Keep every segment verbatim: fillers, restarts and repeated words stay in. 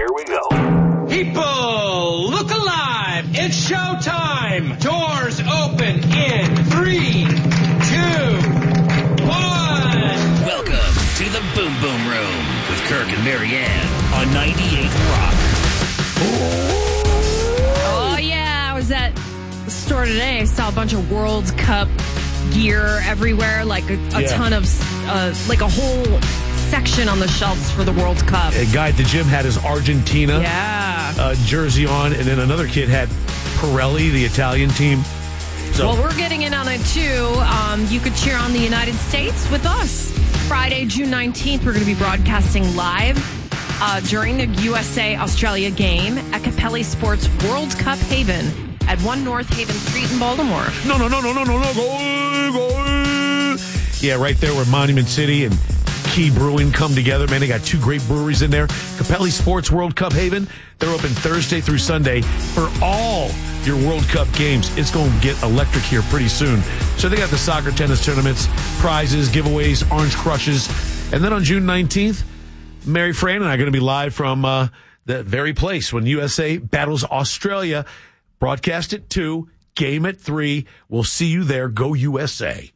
Here we go. People, look alive. It's showtime. Doors open in three, two, one. Welcome to the Boom Boom Room with Kirk and Marianne on ninety-eight Rock. Oh, yeah. I was at the store today. I saw a bunch of World Cup gear everywhere, like a, a Yeah. ton of, uh, like a whole section on the shelves for the World Cup. A guy at the gym had his Argentina Yeah. uh, jersey on, and then another kid had Pirelli, the Italian team. So, Well, we're getting in on it, too. Um, you could cheer on the United States with us. Friday, June nineteenth, we're going to be broadcasting live uh, during the U S A-Australia game at Capelli Sports World Cup Haven at one North Haven Street in Baltimore. no, no, no, no, no, no, no, go, go. Yeah, right there where Monument City and Key Brewing come together. Man, they got two great breweries in there. Capelli Sports World Cup Haven, they're open Thursday through Sunday for all your World Cup games. It's going to get electric here pretty soon. So they got the soccer, tennis tournaments, prizes, giveaways, orange crushes. And then on June nineteenth, Mary Fran and I are going to be live from uh, that very place when U S A battles Australia. Broadcast at two, game at three. We'll see you there. Go U S A.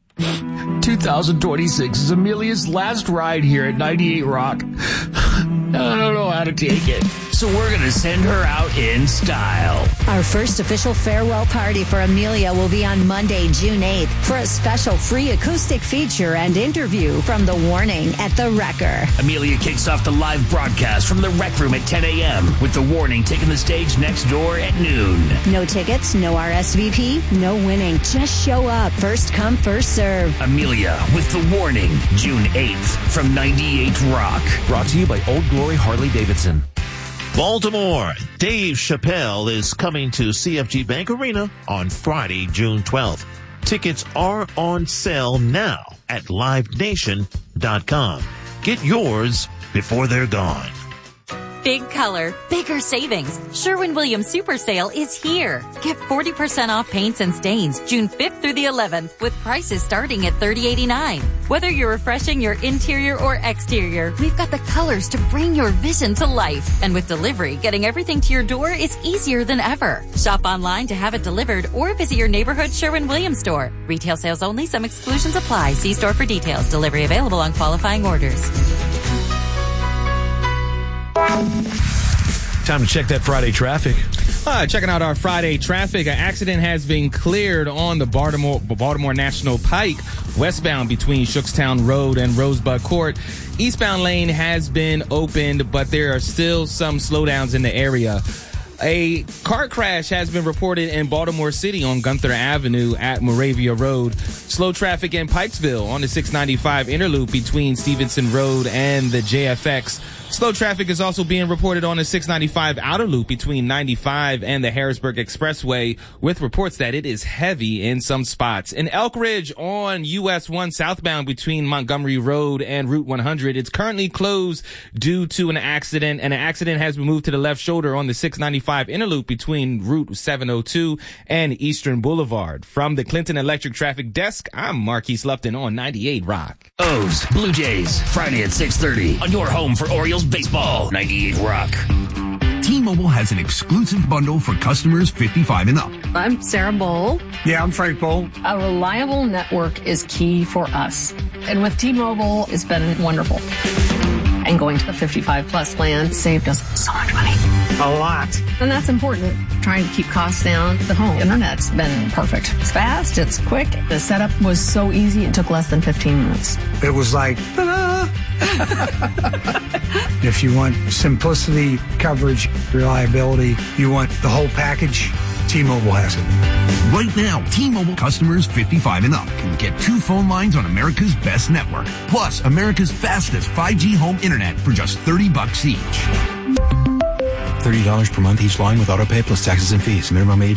twenty twenty-six is Amelia's last ride here at ninety-eight Rock. I don't know how to take it. So we're going to send her out in style. Our first official farewell party for Amelia will be on Monday, June eighth, for a special free acoustic feature and interview from The Warning at The Wrecker. Amelia kicks off the live broadcast from the Rec Room at ten a.m. with The Warning taking the stage next door at noon. No tickets, no R S V P, no winning. Just show up. First come, first serve. Amelia with The Warning, June eighth from ninety-eight Rock. Brought to you by Old Glory Harley-Davidson. Baltimore, Dave Chappelle is coming to C F G Bank Arena on Friday, June twelfth. Tickets are on sale now at live nation dot com. Get yours before they're gone. Big color, bigger savings. Sherwin-Williams Super Sale is here. Get forty percent off paints and stains June fifth through the eleventh with prices starting at thirty eighty-nine. Whether you're refreshing your interior or exterior, we've got the colors to bring your vision to life. And with delivery, getting everything to your door is easier than ever. Shop online to have it delivered or visit your neighborhood Sherwin-Williams store. Retail sales only. Some exclusions apply. See store for details. Delivery available on qualifying orders. Time to check that Friday traffic. Uh, checking out our Friday traffic. An accident has been cleared on the Baltimore, Baltimore National Pike, westbound between Shookstown Road and Rosebud Court. Eastbound lane has been opened, but there are still some slowdowns in the area. A car crash has been reported in Baltimore City on Gunther Avenue at Moravia Road. Slow traffic in Pikesville on the six ninety-five interloop between Stevenson Road and the J F X. Slow traffic is also being reported on the six ninety-five outer loop between ninety-five and the Harrisburg Expressway, with reports that it is heavy in some spots. In Elk Ridge on U S one southbound between Montgomery Road and Route one hundred, it's currently closed due to an accident, and an accident has been moved to the left shoulder on the six ninety-five interloop between Route seven oh two and Eastern Boulevard. From the Clinton Electric Traffic Desk, I'm Marquise Lupton on ninety-eight Rock. O's Blue Jays, Friday at six thirty on your home for Orioles baseball, ninety-eight Rock. T-Mobile has an exclusive bundle for customers fifty-five and up. I'm Sarah Bowl. Yeah, I'm Frank Bowl. A reliable network is key for us. And with T-Mobile, it's been wonderful. And going to the fifty-five plus plan saved us so much money. A lot. And that's important. Trying to keep costs down. The home internet's been perfect. It's fast. It's quick. The setup was so easy. It took less than fifteen minutes. It was like, ta-da! If you want simplicity, coverage, reliability, you want the whole package, T-Mobile has it. Right now, T-Mobile customers fifty-five and up can get two phone lines on America's best network, plus America's fastest five G home internet for just thirty bucks each. thirty dollars per month each line with autopay plus taxes and fees. Minimum age